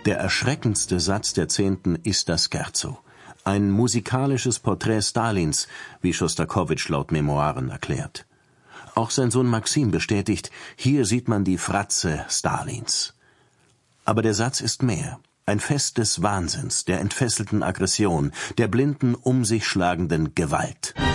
Der erschreckendste Satz der 10. ist das Scherzo. Ein musikalisches Porträt Stalins, wie Schostakowitsch laut Memoiren erklärt. Auch sein Sohn Maxim bestätigt, hier sieht man die Fratze Stalins. Aber der Satz ist mehr. Ein Fest des Wahnsinns, der entfesselten Aggression, der blinden, um sich schlagenden Gewalt.